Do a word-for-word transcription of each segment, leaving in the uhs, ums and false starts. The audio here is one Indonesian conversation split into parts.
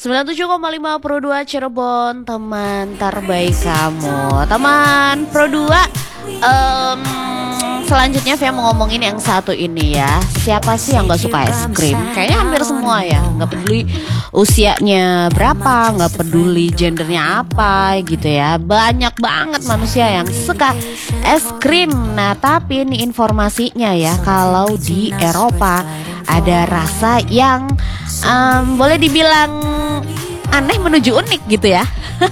sembilan puluh tujuh koma lima Pro dua Cirebon, teman terbaik kamu. Teman Pro dua, um, selanjutnya saya mau ngomongin yang satu ini ya. Siapa sih yang gak suka es krim? Kayaknya hampir semua ya. Gak peduli usianya berapa, gak peduli gendernya apa gitu ya. Banyak banget manusia yang suka es krim. Nah tapi ini informasinya ya, kalau di Eropa ada rasa yang um, boleh dibilang aneh menuju unik gitu ya.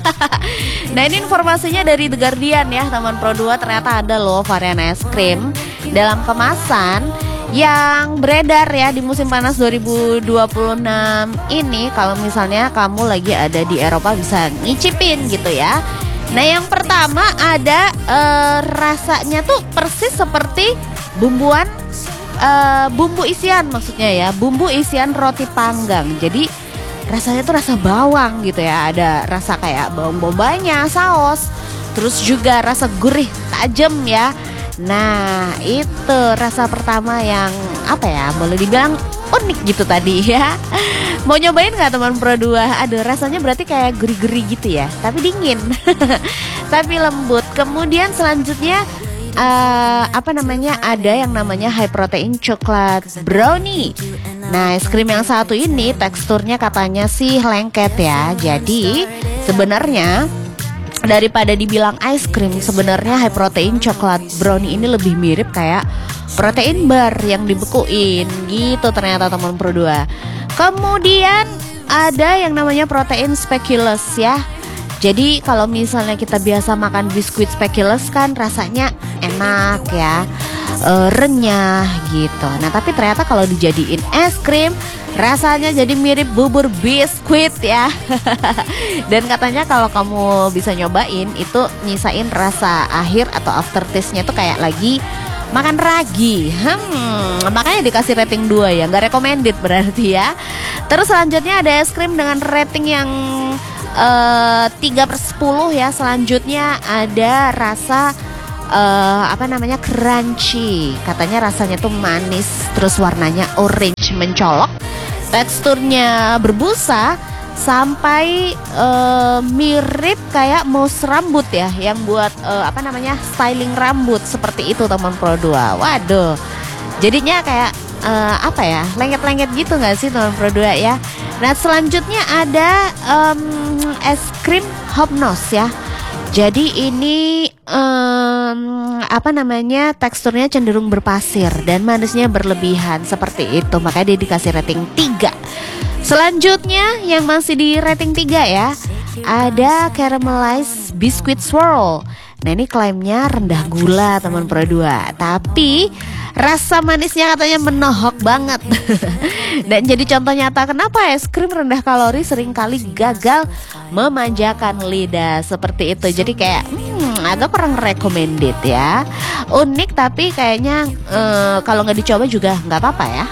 Nah ini informasinya dari The Guardian ya, teman Pro dua. Ternyata ada loh varian es krim dalam kemasan yang beredar ya di musim panas dua ribu dua puluh enam ini. Kalau misalnya kamu lagi ada di Eropa bisa ngicipin gitu ya. Nah yang pertama ada uh, rasanya tuh persis seperti bumbuan Uh, bumbu isian, maksudnya ya bumbu isian roti panggang. Jadi rasanya tuh rasa bawang gitu ya. Ada rasa kayak bawang bombanya, saus, terus juga rasa gurih tajam ya. Nah itu rasa pertama yang apa ya, boleh dibilang unik gitu tadi ya. Mau nyobain gak teman Pro dua? Aduh rasanya berarti kayak gurih-gurih gitu ya, tapi dingin tapi lembut. Kemudian selanjutnya Uh, apa namanya, ada yang namanya high protein coklat brownie. Nah es krim yang satu ini teksturnya katanya sih lengket ya. Jadi sebenarnya daripada dibilang ice cream, sebenarnya high protein coklat brownie ini lebih mirip kayak protein bar yang dibekuin gitu ternyata teman Pro dua. Kemudian ada yang namanya protein speculoos ya. Jadi kalau misalnya kita biasa makan biskuit speculoos kan rasanya enak ya, e, renyah gitu. Nah tapi ternyata kalau dijadiin es krim rasanya jadi mirip bubur biskuit ya. Dan katanya kalau kamu bisa nyobain itu nyisain rasa akhir atau aftertaste-nya tuh kayak lagi makan ragi. Hmm, makanya dikasih rating dua ya, nggak recommended berarti ya. Terus selanjutnya ada es krim dengan rating yang Uh, tiga per sepuluh ya. Selanjutnya ada rasa uh, apa namanya crunchy. Katanya rasanya tuh manis, terus warnanya orange mencolok, teksturnya berbusa sampai uh, mirip kayak mousse rambut ya, yang buat uh, apa namanya styling rambut seperti itu teman Pro dua. Waduh, jadinya kayak uh, apa ya, lengket-lengket gitu nggak sih teman Pro dua ya. Nah selanjutnya ada um, es krim Hopnos ya. Jadi ini um, apa namanya, teksturnya cenderung berpasir dan manisnya berlebihan seperti itu. Makanya dia dikasih rating tiga. Selanjutnya yang masih di rating tiga ya, ada caramelized biscuit swirl. Nah ini klaimnya rendah gula teman Pro dua, tapi rasa manisnya katanya menohok banget. Dan jadi contoh nyata kenapa es krim rendah kalori seringkali gagal memanjakan lidah seperti itu. Jadi kayak hmm, agak kurang recommended ya. Unik tapi kayaknya uh, kalau nggak dicoba juga nggak apa-apa ya.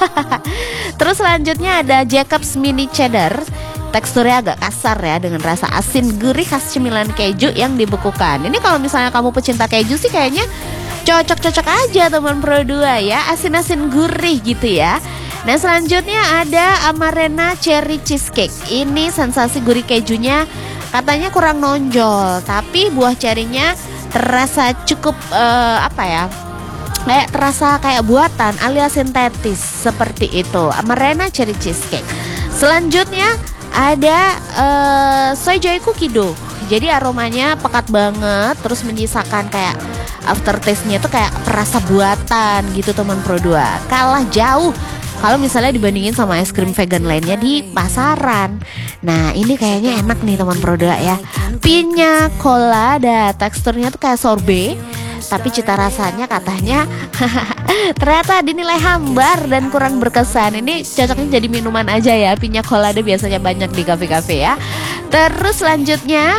Terus selanjutnya ada Jacob's Mini Cheddar. Teksturnya agak kasar ya, dengan rasa asin gurih khas cemilan keju yang dibekukan. Ini kalau misalnya kamu pecinta keju sih kayaknya cocok-cocok aja teman Pro dua ya, asin-asin gurih gitu ya. Nah selanjutnya ada Amarena Cherry Cheesecake. Ini sensasi gurih kejunya katanya kurang nonjol, tapi buah cherrynya terasa cukup uh, apa ya, kayak terasa kayak buatan alias sintetis seperti itu, Amarena Cherry Cheesecake. Selanjutnya ada uh, soy joy cookie dough. Jadi aromanya pekat banget, terus menyisakan kayak aftertaste-nya tuh kayak perasa buatan gitu teman Pro dua. Kalah jauh kalau misalnya dibandingin sama es krim vegan lainnya di pasaran. Nah ini kayaknya enak nih teman Pro dua ya. Piña colada, teksturnya tuh kayak sorbet, tapi cita rasanya katanya ternyata dinilai hambar dan kurang berkesan. Ini cocoknya jadi minuman aja ya, piña colada biasanya banyak di kafe-kafe ya. Terus selanjutnya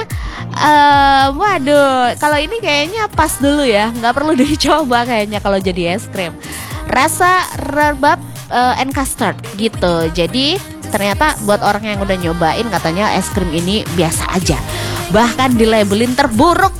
uh, waduh, kalau ini kayaknya pas dulu ya, nggak perlu dicoba kayaknya kalau jadi es krim. Rasa rhubarb uh, and custard gitu. Jadi ternyata buat orang yang udah nyobain katanya es krim ini biasa aja, bahkan dilabelin terburuk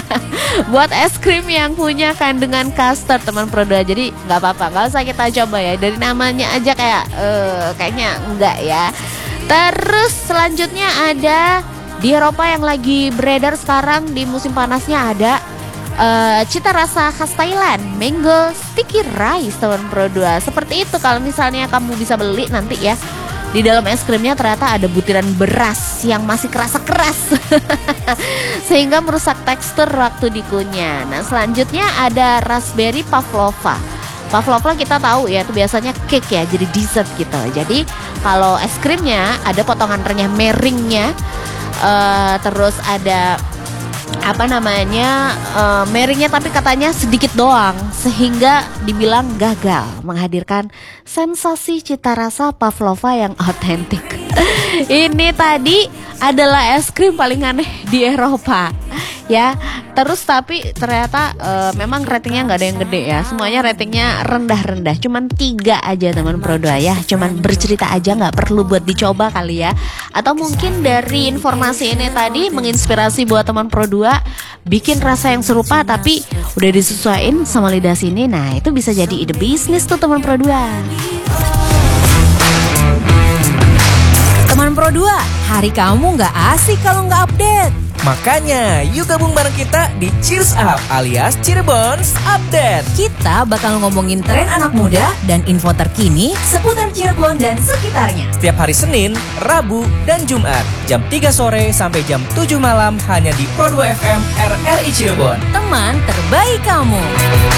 buat es krim yang punya kandungan custard teman Pro dua. Jadi nggak apa-apa, nggak usah kita coba ya, dari namanya aja kayak uh, kayaknya enggak ya. Terus selanjutnya ada di Eropa yang lagi beredar sekarang di musim panasnya ada uh, cita rasa khas Thailand, mango sticky rice teman Pro dua. Seperti itu kalau misalnya kamu bisa beli nanti ya. Di dalam es krimnya ternyata ada butiran beras yang masih kerasa keras sehingga merusak tekstur waktu dikunyah. Nah selanjutnya ada raspberry pavlova. Pavlova kita tahu ya itu biasanya cake ya, jadi dessert gitu. Jadi kalau es krimnya ada potongan renyah meringnya, uh, terus ada apa namanya uh, meringnya tapi katanya sedikit doang sehingga dibilang gagal menghadirkan sensasi cita rasa pavlova yang otentik. Ini tadi adalah es krim paling aneh di Eropa ya. Terus tapi ternyata uh, memang ratingnya nggak ada yang gede ya, semuanya ratingnya rendah-rendah, cuman tiga aja teman Pro dua ya, cuman bercerita aja, nggak perlu buat dicoba kali ya. Atau mungkin dari informasi ini tadi menginspirasi buat teman Pro dua bikin rasa yang serupa tapi udah disesuaiin sama lidah sini. Nah itu bisa jadi ide bisnis tuh teman Pro dua. Teman Pro dua, hari kamu nggak asik kalau nggak update. Makanya, yuk gabung bareng kita di Cheers Up alias Cirebon's Update. Kita bakal ngomongin tren anak muda dan info terkini seputar Cirebon dan sekitarnya. Setiap hari Senin, Rabu, dan Jumat, jam tiga sore sampai jam tujuh malam hanya di Pro dua F M R R I Cirebon. Teman terbaik kamu.